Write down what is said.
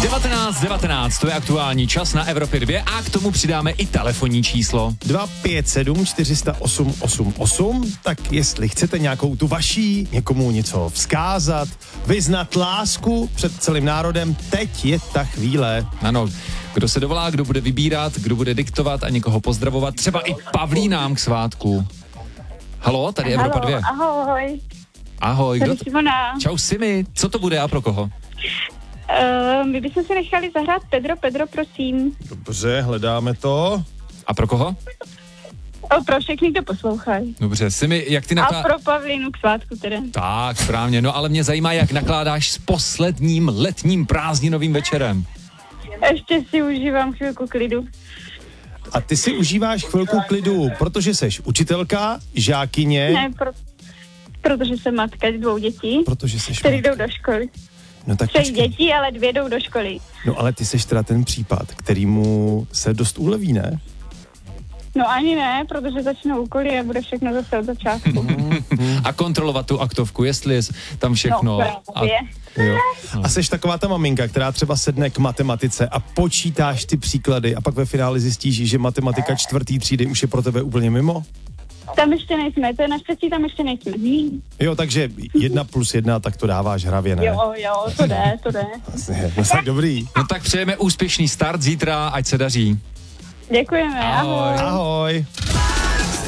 19:19, to je aktuální čas na Evropě 2 a k tomu přidáme i telefonní číslo. 257 408 88, tak jestli chcete nějakou tu vaší, někomu něco vzkázat, vyznat lásku před celým národem, teď je ta chvíle. Ano, kdo se dovolá, kdo bude vybírat, kdo bude diktovat a někoho pozdravovat, třeba i Pavlínám k svátku. Halo, tady je Evropa 2. Ahoj. Ahoj, kdo to? Simona. Čau Simi, co to bude a pro koho? My bychom si nechali zahrát Pedro, prosím. Dobře, hledáme to. A pro koho? Pro všechny, kdo poslouchají. Dobře, Simi, jak ty A pro Pavlínu k svátku teda. Tak, správně, no ale mě zajímá, jak nakládáš s posledním letním prázdninovým večerem. Ještě si užívám chvilku klidu. A ty si užíváš chvilku klidu, protože seš učitelka, žákyně. Ne, protože jsem matka 2 dětí, Protože seš které matka. jdou do školy. No tak 3 počkej. dětí, ale 2 jdou do školy. No ale ty seš teda ten případ, kterýmu se dost uleví, ne? No ani ne, protože začnou úkoly a bude všechno zase od začátku. A kontrolovat tu aktovku, jestli je tam všechno. No, právě. Jo. A seš taková ta maminka, která třeba sedne k matematice a počítáš ty příklady a pak ve finále zjistíš, že matematika 4. třídy už je pro tebe úplně mimo? Tam ještě nejsme, to je naštěstí, tam ještě nejsme. Jo, takže 1+1, tak to dáváš hravě, ne? Jo, to jde. Vlastně, no tak dobrý. No tak přejeme úspěšný start zítra, ať se daří. Děkujeme, ahoj. Ahoj.